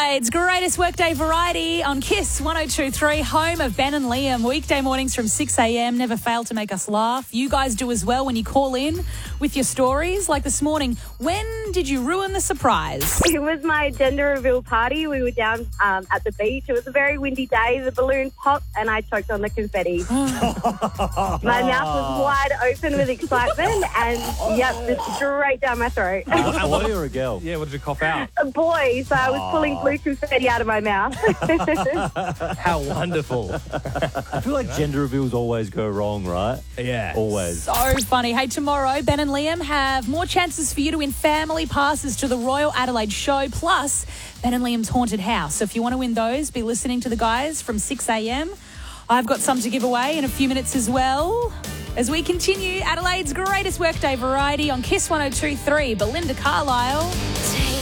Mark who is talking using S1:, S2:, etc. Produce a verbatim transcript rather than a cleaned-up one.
S1: Adelaide's greatest workday variety on Kiss one oh two point three, home of Ben and Liam. Weekday mornings from six a.m. never fail to make us laugh. You guys do as well when you call in with your stories. Like this morning, when did you ruin the surprise?
S2: It was my gender reveal party. We were down um, at the beach. It was a very windy day. The balloon popped and I choked on the confetti. My mouth was wide open with excitement and, yep, just straight down my throat.
S3: A boy or a girl?
S4: Yeah, what did you cough out?
S2: A boy, so I was pulling blue confetti out of my mouth.
S4: How wonderful.
S3: I feel like gender reveals always go wrong, right?
S4: Yeah.
S3: Always.
S1: So funny. Hey, tomorrow, Ben and Liam have more chances for you to win family passes to the Royal Adelaide Show, plus Ben and Liam's Haunted House. So if you want to win those, be listening to the guys from six a.m. I've got some to give away in a few minutes as well. As we continue Adelaide's greatest workday variety on Kiss one oh two point three, Belinda Carlisle.